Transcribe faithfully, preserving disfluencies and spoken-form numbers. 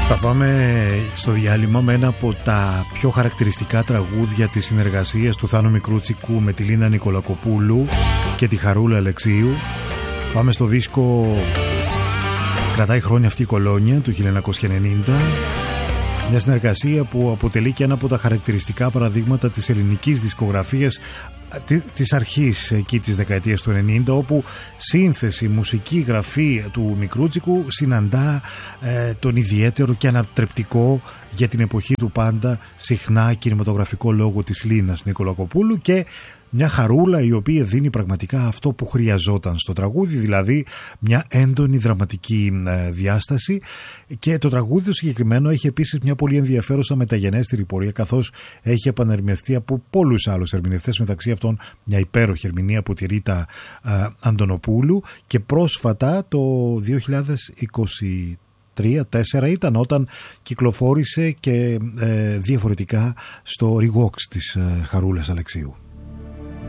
Θα πάμε στο διάλειμμα με ένα από τα πιο χαρακτηριστικά τραγούδια της συνεργασίας του Θάνο Μικρούτσικου με τη Λίνα Νικολακοπούλου και τη Χαρούλα Αλεξίου. Πάμε στο δίσκο «Κρατάει χρόνια αυτή η κολόνια» του χίλια εννιακόσια ενενήντα. Μια συνεργασία που αποτελεί και ένα από τα χαρακτηριστικά παραδείγματα της ελληνικής δισκογραφίας της αρχής εκεί της δεκαετίας του ενενήντα, όπου σύνθεση, μουσική, γραφή του Μικρούτσικου συναντά ε, τον ιδιαίτερο και ανατρεπτικό για την εποχή του πάντα συχνά κινηματογραφικό λόγο της Λίνας Νικολακοπούλου και μια Χαρούλα η οποία δίνει πραγματικά αυτό που χρειαζόταν στο τραγούδι, δηλαδή μια έντονη δραματική διάσταση, και το τραγούδι το συγκεκριμένο έχει επίσης μια πολύ ενδιαφέρουσα μεταγενέστερη πορεία, καθώς έχει επανερμηνευτεί από πολλούς άλλους ερμηνευτές, μεταξύ αυτών μια υπέροχη ερμηνεία από τη Ρίτα α, Αντωνοπούλου, και πρόσφατα το δύο χιλιάδες είκοσι τρία τέσσερα ήταν όταν κυκλοφόρησε και ε, διαφορετικά στο Revox της ε, Χαρούλας Αλεξίου.